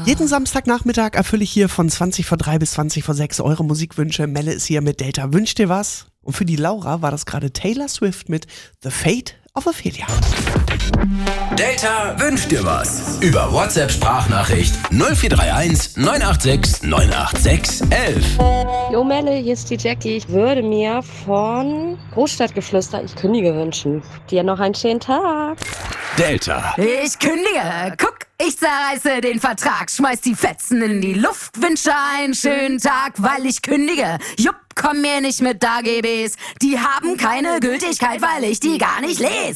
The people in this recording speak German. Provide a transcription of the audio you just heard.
Jeden Samstagnachmittag erfülle ich hier von 20 vor 3 bis 20 vor 6 eure Musikwünsche. Melle ist hier mit Delta. Wünscht dir was? Und für die Laura war das gerade Taylor Swift mit The Fate of Ophelia. Delta wünscht dir was. Über WhatsApp-Sprachnachricht 0431 986 986 11. Jo Melle, hier ist die Jackie. Ich würde mir von Großstadtgeflüster Ich kündige wünschen. Dir noch einen schönen Tag. Delta. Ich kündige. Guck, ich zerreiße den Vertrag. Schmeiß die Fetzen in die Luft. Wünsche einen schönen Tag, weil ich kündige. Jupp, komm mir nicht mit AGBs. Die haben keine Gültigkeit, weil ich die gar nicht lese.